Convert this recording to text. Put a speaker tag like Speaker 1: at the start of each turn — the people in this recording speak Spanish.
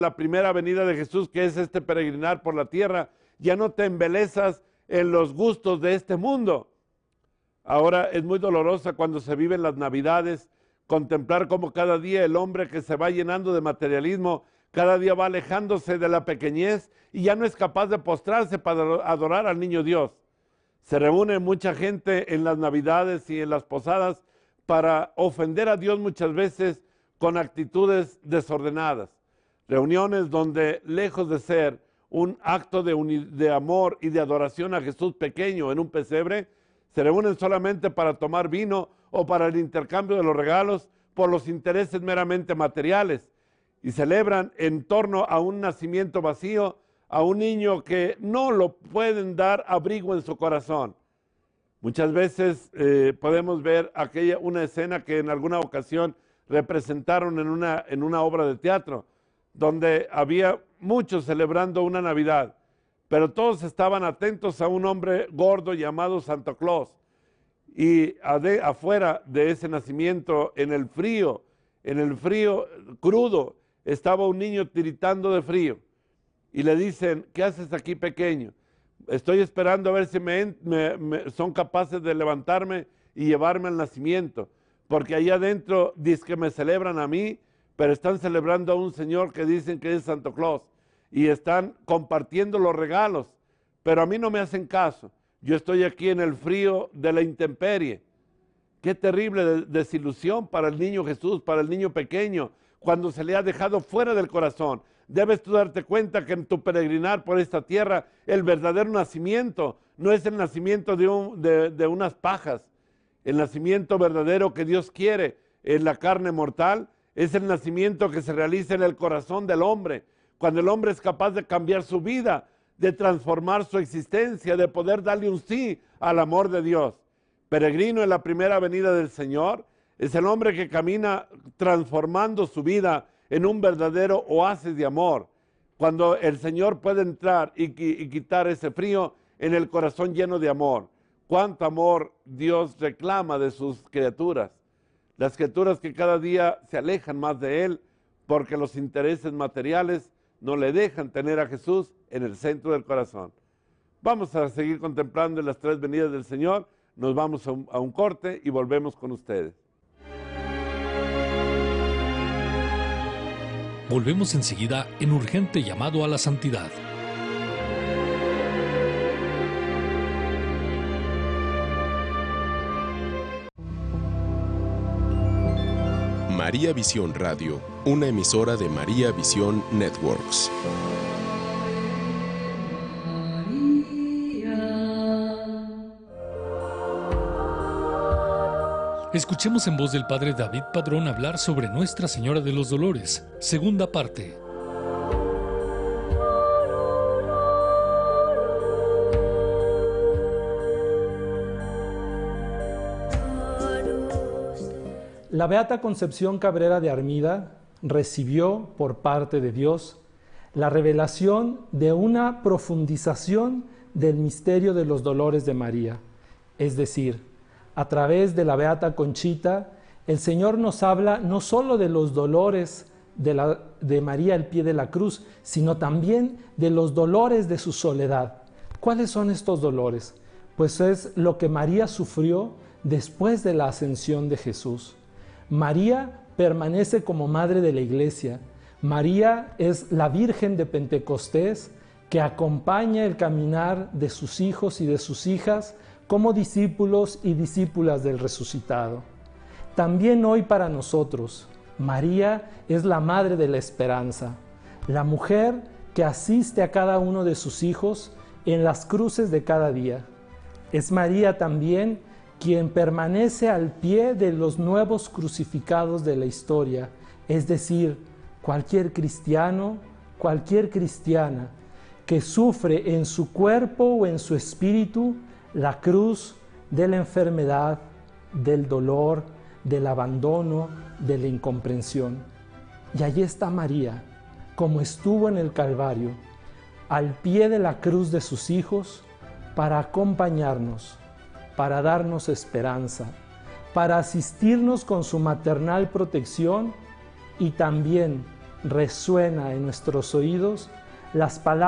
Speaker 1: la primera venida de Jesús, que es este peregrinar por la tierra, ya no te embelezas en los gustos de este mundo. Ahora es muy dolorosa cuando se viven las Navidades, contemplar cómo cada día el hombre que se va llenando de materialismo, cada día va alejándose de la pequeñez y ya no es capaz de postrarse para adorar al niño Dios. Se reúne mucha gente en las Navidades y en las posadas para ofender a Dios muchas veces con actitudes desordenadas. Reuniones donde, lejos de ser un acto de amor y de adoración a Jesús pequeño en un pesebre, se reúnen solamente para tomar vino o para el intercambio de los regalos por los intereses meramente materiales y celebran en torno a un nacimiento vacío, a un niño que no lo pueden dar abrigo en su corazón. Muchas veces podemos ver una escena que en alguna ocasión representaron en una obra de teatro, donde había muchos celebrando una Navidad, pero todos estaban atentos a un hombre gordo llamado Santa Claus. Y afuera de ese nacimiento, en el frío crudo, estaba un niño tiritando de frío. Y le dicen, ¿qué haces aquí, pequeño? Estoy esperando a ver si son capaces de levantarme y llevarme al nacimiento, porque allá adentro dicen que me celebran a mí, pero están celebrando a un señor que dicen que es Santa Claus y están compartiendo los regalos, pero a mí no me hacen caso. Yo estoy aquí en el frío de la intemperie. Qué terrible desilusión para el niño Jesús, para el niño pequeño, cuando se le ha dejado fuera del corazón. Debes tú darte cuenta que en tu peregrinar por esta tierra, el verdadero nacimiento no es el nacimiento de unas pajas. El nacimiento verdadero que Dios quiere en la carne mortal es el nacimiento que se realiza en el corazón del hombre, cuando el hombre es capaz de cambiar su vida, de transformar su existencia, de poder darle un sí al amor de Dios. Peregrino en la primera venida del Señor es el hombre que camina transformando su vida en un verdadero oasis de amor, cuando el Señor puede entrar y quitar ese frío en el corazón lleno de amor. Cuánto amor Dios reclama de sus criaturas, las criaturas que cada día se alejan más de Él porque los intereses materiales no le dejan tener a Jesús en el centro del corazón. Vamos a seguir contemplando las tres venidas del Señor, nos vamos a un corte y volvemos con ustedes.
Speaker 2: Volvemos enseguida en Urgente Llamado a la Santidad.
Speaker 3: María Visión Radio, una emisora de María Visión Networks.
Speaker 2: Escuchemos en voz del Padre David Padrón hablar sobre Nuestra Señora de los Dolores, segunda parte.
Speaker 4: La Beata Concepción Cabrera de Armida recibió por parte de Dios la revelación de una profundización del misterio de los dolores de María. Es decir, a través de la Beata Conchita, el Señor nos habla no solo de los dolores de María al pie de la cruz, sino también de los dolores de su soledad. ¿Cuáles son estos dolores? Pues es lo que María sufrió después de la ascensión de Jesús. María permanece como madre de la Iglesia. María es la Virgen de Pentecostés que acompaña el caminar de sus hijos y de sus hijas como discípulos y discípulas del resucitado. También hoy para nosotros, María es la madre de la esperanza, la mujer que asiste a cada uno de sus hijos en las cruces de cada día. Es María también quien permanece al pie de los nuevos crucificados de la historia, es decir, cualquier cristiano, cualquier cristiana que sufre en su cuerpo o en su espíritu la cruz de la enfermedad, del dolor, del abandono, de la incomprensión. Y allí está María, como estuvo en el Calvario, al pie de la cruz de sus hijos, para acompañarnos, para darnos esperanza, para asistirnos con su maternal protección y también resuena en nuestros oídos las palabras